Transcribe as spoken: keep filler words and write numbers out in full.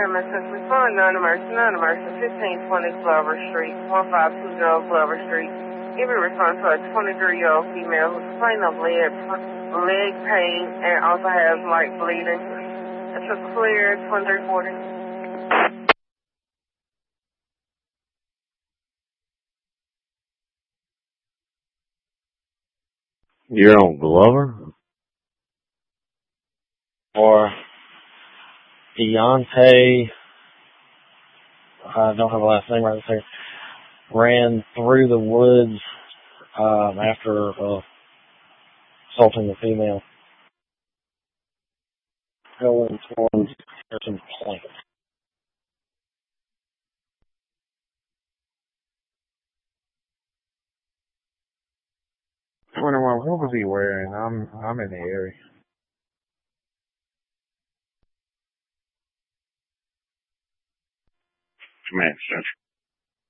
Mississippi, phone non-emergency, non-emergency, fifteen twenty Glover Street, one five two zero Glover Street. Give a response to a twenty-three-year-old female who's complaining of leg, leg pain and also has light bleeding. It's a clear twenty-three forty. You're on Glover? Or Deontay, I don't have a last name right there, ran through the woods um, after uh, assaulting the female. Helen Torrance Harrison Plant. twenty-one, what was he wearing? I'm I'm in the area. Command Central.